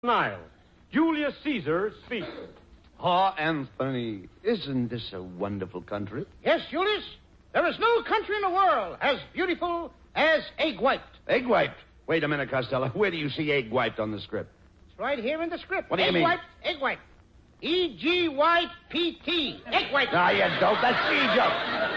Nile. Julius Caesar speaks. Ah, Anthony, isn't this a wonderful country? Yes, Julius. There is no country in the world as beautiful as egg white. Egg wiped? Wait a minute, Costello. Where do you see egg wiped on the script? It's right here in the script. What do you mean? Egg white. E-G-Y-P-T. Egg white. Ah, you dope. That's Egypt.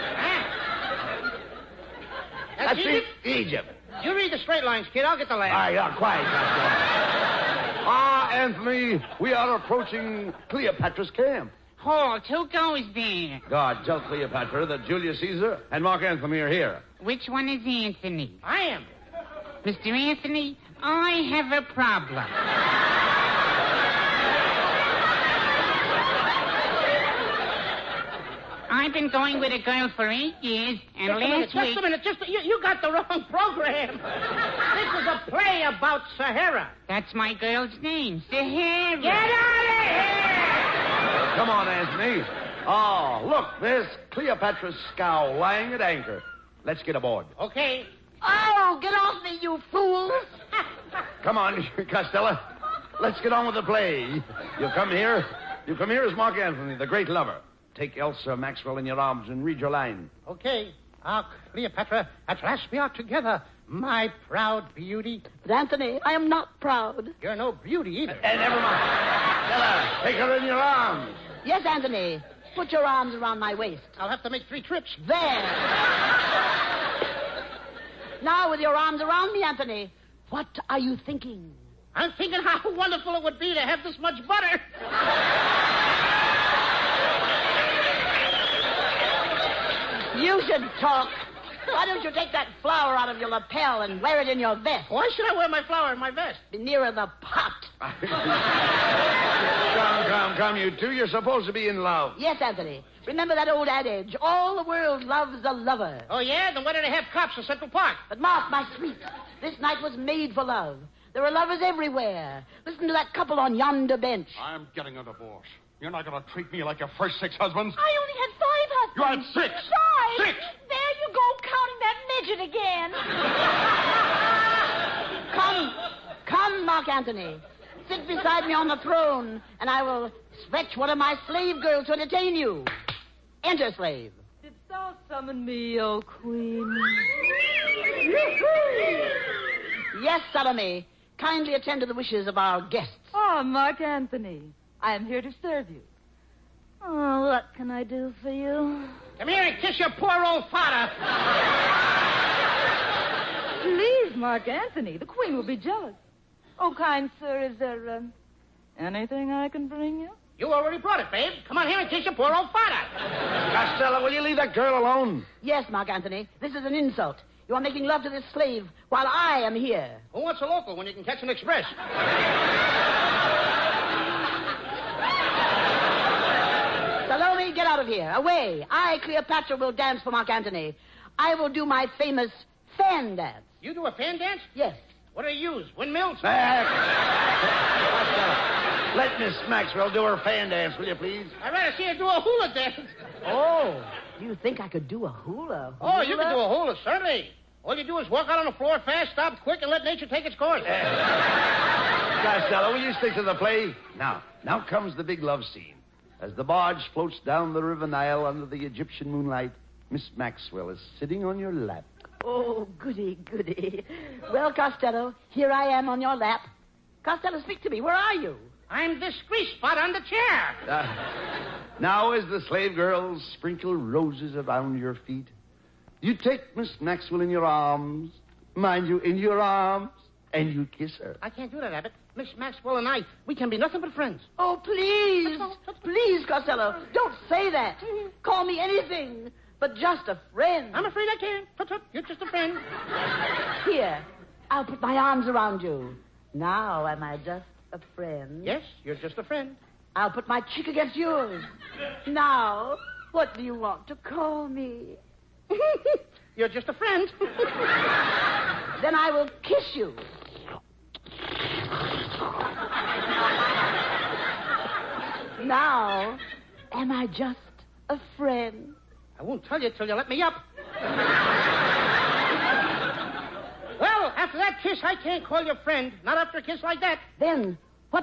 That's Egypt? Egypt. You read the straight lines, kid. I'll get the laugh. Ah, yeah, quiet, Costello. Ah, Anthony, we are approaching Cleopatra's camp. Halt, who goes there? God, tell Cleopatra that Julius Caesar and Mark Antony are here. Which one is Anthony? I am. Mr. Anthony, I have a problem. I've been going with a girl for 8 years, and Just a minute. You got the wrong program. This is a play about Sahara. That's my girl's name, Sahara. Get out of here! Come on, Anthony. Oh, look, there's Cleopatra's scow lying at anchor. Let's get aboard. Okay. Oh, get off me, you fools! Come on, Costello. Let's get on with the play. You come here as Mark Antony, the great lover. Take Elsa Maxwell in your arms and read your line. Okay. Ah, Cleopatra, at last we are together, my proud beauty. But, Anthony, I am not proud. You're no beauty either. Never mind. Stella, take her in your arms. Yes, Anthony. Put your arms around my waist. I'll have to make 3 trips. There. Now, with your arms around me, Anthony, what are you thinking? I'm thinking how wonderful it would be to have this much butter. You should talk. Why don't you take that flower out of your lapel and wear it in your vest? Why should I wear my flower in my vest? Be nearer the pot. Come, you two. You're supposed to be in love. Yes, Anthony. Remember that old adage, all the world loves a lover. Oh, yeah? Then why do they have cops in Central Park? But, Mark, my sweet, this night was made for love. There are lovers everywhere. Listen to that couple on yonder bench. I'm getting a divorce. You're not going to treat me like your first 6 husbands. I only had 5 You husbands. had 6. 5. 6. There you go, counting that midget again. Come, Mark Antony. Sit beside me on the throne, and I will fetch one of my slave girls to entertain you. Enter, slave. Didst thou summon me, O queen? Yes, Salome. Kindly attend to the wishes of our guests. Ah, Mark Antony. I am here to serve you. Oh, what can I do for you? Come here and kiss your poor old father. Please, Mark Antony. The queen will be jealous. Oh, kind sir, is there anything I can bring you? You already brought it, babe. Come on here and kiss your poor old father. Costello, will you leave that girl alone? Yes, Mark Antony. This is an insult. You are making love to this slave while I am here. Who wants a local when you can catch an express? Salome, get out of here. Away. I, Cleopatra, will dance for Mark Antony. I will do my famous fan dance. You do a fan dance? Yes. What do you use? Windmills? Costello, let Miss Maxwell do her fan dance, will you, please? I'd rather see her do a hula dance. Oh, you think I could do a hula? Oh, you can do a hula, certainly. All you do is walk out on the floor fast, stop quick, and let nature take its course. Costello, will you stick to the play? Now comes the big love scene. As the barge floats down the River Nile under the Egyptian moonlight, Miss Maxwell is sitting on your lap. Oh, goody, goody. Well, Costello, here I am on your lap. Costello, speak to me. Where are you? I'm this grease spot on the chair. Now, as the slave girls sprinkle roses around your feet, you take Miss Maxwell in your arms, mind you, in your arms, and you kiss her. I can't do that, Abbott. Miss Maxwell and I, we can be nothing but friends. Oh, please. Please, Costello, don't say that. Call me anything but just a friend. I'm afraid I can't. You're just a friend. Here, I'll put my arms around you. Now, am I just a friend? Yes, you're just a friend. I'll put my cheek against yours. Now, what do you want to call me? You're just a friend. Then I will kiss you. Now, am I just a friend? I won't tell you till you let me up. Well, after that kiss, I can't call you friend. Not after a kiss like that. Then